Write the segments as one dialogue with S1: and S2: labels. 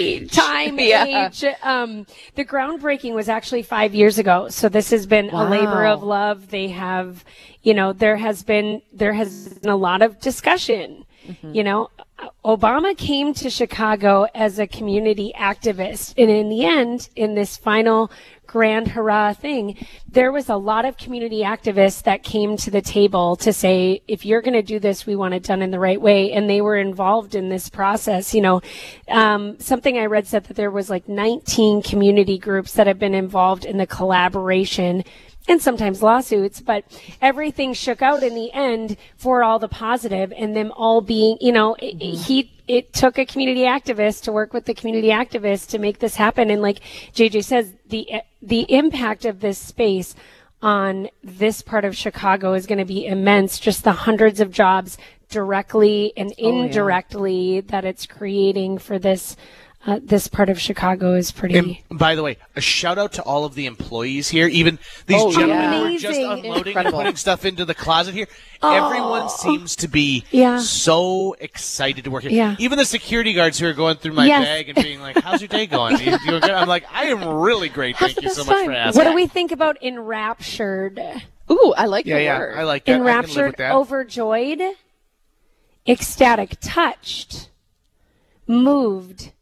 S1: Time, age. The groundbreaking was actually 5 years ago. So this has been a labor of love. They have, there has been a lot of discussion. Obama came to Chicago as a community activist. And in the end, in this final grand hurrah thing, there was a lot of community activists that came to the table to say, if you're going to do this, we want it done in the right way. And they were involved in this process. Something I read said that there was like 19 community groups that have been involved in the collaboration and sometimes lawsuits, but everything shook out in the end for all the positive, and them all being, it took a community activist to work with the community activists to make this happen. And like JJ says, the impact of this space on this part of Chicago is going to be immense. Just the hundreds of jobs directly and indirectly that it's creating for this part of Chicago is pretty.
S2: And by the way, a shout out to all of the employees here. Even these gentlemen who are just unloading and putting stuff into the closet here. Everyone seems to be so excited to work here.
S1: Yeah.
S2: Even the security guards who are going through my bag and being like, "How's your day going? You doing good?" I'm like, "I am really great. Thank you so much for asking."
S1: What do we think about enraptured?
S3: Ooh, I like the word.
S2: Yeah, I like that.
S1: Enraptured, overjoyed, ecstatic, touched, moved.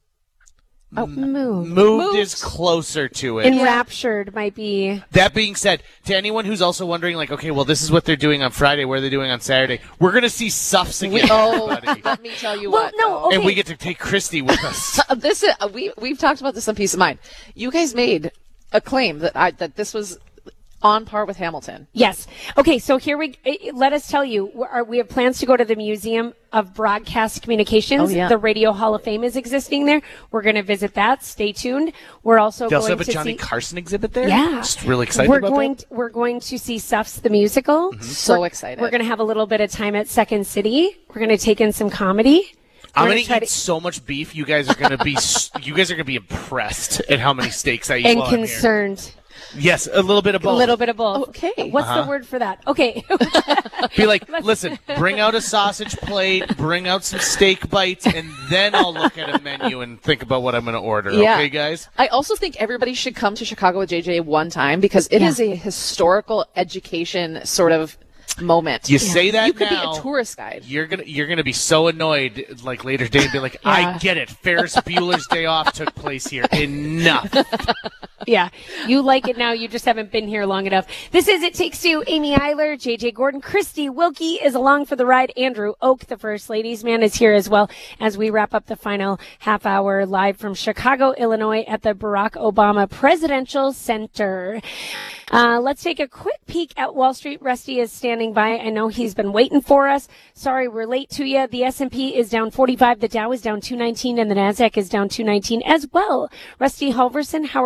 S2: Moved is closer to it.
S1: Enraptured might be.
S2: That being said, to anyone who's also wondering, like, okay, well, this is what they're doing on Friday. What are they doing on Saturday? We're going to see Suffs again.
S3: Let me tell you what.
S2: And we get to take Christy with us.
S3: We've talked about this on Peace of Mind. You guys made a claim that this was on par with Hamilton.
S1: Yes. Okay, so let us tell you, we have plans to go to the Museum of Broadcast Communications. The Radio Hall of Fame is existing there. We're going to visit that. Stay tuned. We're also
S2: They also
S1: going
S2: have
S1: to
S2: a Johnny Carson exhibit there?
S1: Yeah.
S2: Just really excited about that.
S1: We're going to see Suffs the musical.
S3: Mm-hmm. So excited.
S1: We're going to have a little bit of time at Second City. We're going to take in some comedy.
S2: I'm going to eat so much beef. You guys are going to be impressed at how many steaks I eat.
S1: And concerned.
S2: Yes, a little bit of both.
S1: A little bit of both.
S3: Okay.
S1: What's the word for that? Okay.
S2: Be like, listen, bring out a sausage plate, bring out some steak bites, and then I'll look at a menu and think about what I'm going to order.
S3: Yeah.
S2: Okay, guys?
S3: I also think everybody should come to Chicago with JJ one time because it is a historical education sort of moment.
S2: You say that
S3: you could
S2: now,
S3: be a tourist guide.
S2: You're gonna be so annoyed like later today and be like, I get it. Ferris Bueller's Day Off took place here. Enough.
S1: Yeah, you like it now. You just haven't been here long enough. This is It Takes Two. Amy Eiler, JJ Gordon, Christy Wilkie is along for the ride. Andrew Oak, the First Ladies man, is here as well as we wrap up the final half hour live from Chicago, Illinois at the Barack Obama Presidential Center. Let's take a quick peek at Wall Street. Rusty is standing by. I know he's been waiting for us. Sorry, we're late to you. The S&P is down 45. The Dow is down 219 and the NASDAQ is down 219 as well. Rusty Halverson, how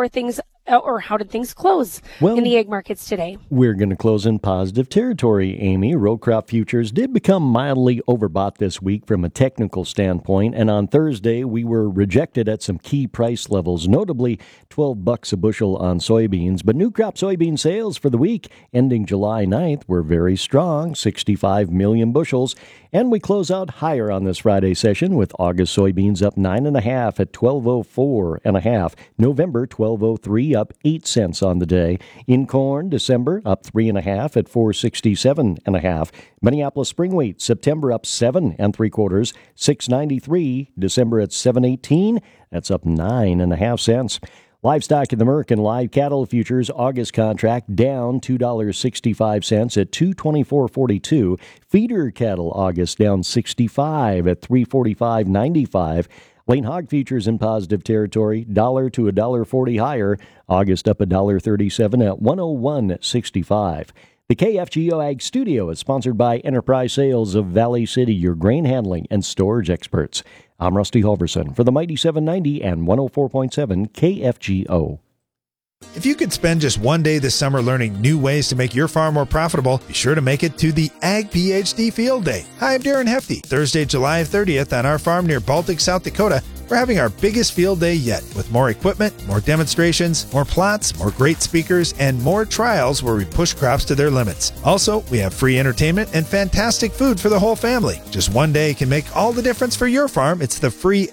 S1: did things close in the egg markets today?
S4: We're going to close in positive territory, Amy. Row crop futures did become mildly overbought this week from a technical standpoint, and on Thursday we were rejected at some key price levels, notably $12 a bushel on soybeans. But new crop soybean sales for the week ending July 9th were very strong, 65 million bushels, and we close out higher on this Friday session with August soybeans up 9.5 at 12.04.5, November 12.03 up 8 cents on the day. In corn, December up 3.5 at 467.5. Minneapolis spring wheat, September up 7 3/4, 693. December at 718. That's up 9.5 cents. Livestock in the Merck live cattle futures August contract down $2.65 at 224.42. Feeder cattle August down 65 at 345.95. Lane hog futures in positive territory, $1 to $1.40 higher. August up $1.37 at 101.65. The KFGO Ag Studio is sponsored by Enterprise Sales of Valley City, your grain handling and storage experts. I'm Rusty Halverson for the Mighty 790 and 104.7 KFGO.
S5: If you could spend just one day this summer learning new ways to make your farm more profitable, be sure to make it to the Ag PhD Field Day. Hi, I'm Darren Hefty. Thursday, July 30th on our farm near Baltic, South Dakota, we're having our biggest field day yet with more equipment, more demonstrations, more plots, more great speakers, and more trials where we push crops to their limits. Also, we have free entertainment and fantastic food for the whole family. Just one day can make all the difference for your farm. It's the free